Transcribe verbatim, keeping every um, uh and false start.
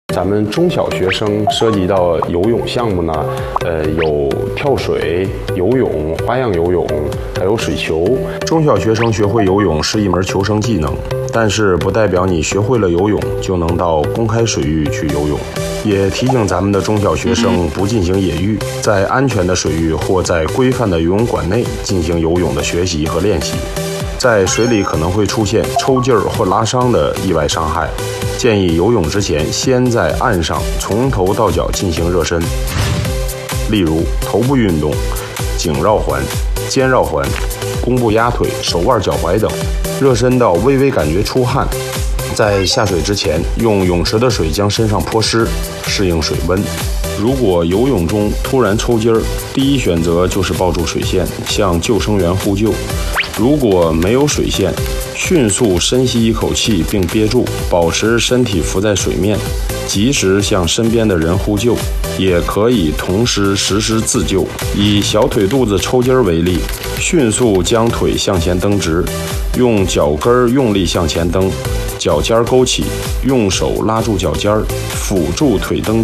咱们中小学生涉及到游泳项目呢，呃，有跳水、游泳、花样游泳，还有水球。 中小学生学会游泳是一门求生技能，但是不代表你学会了游泳就能到公开水域去游泳。也提醒咱们的中小学生不进行野浴，在安全的水域或在规范的游泳馆内进行游泳的学习和练习。在水里可能会出现抽筋儿或拉伤的意外伤害，建议游泳之前先在岸上从头到脚进行热身，例如头部运动、颈绕环、肩绕环、弓步压腿、手腕脚踝等，热身到微微感觉出汗。在下水之前，用泳池的水将身上泼湿，适应水温。如果游泳中突然抽筋儿，第一选择就是抱住水线，向救生员呼救。如果没有水线，迅速深吸一口气并憋住，保持身体浮在水面，及时向身边的人呼救。也可以同时实施自救。以小腿肚子抽筋为例，迅速将腿向前蹬直，用脚跟用力向前蹬，脚尖勾起，用手拉住脚尖，辅助腿蹬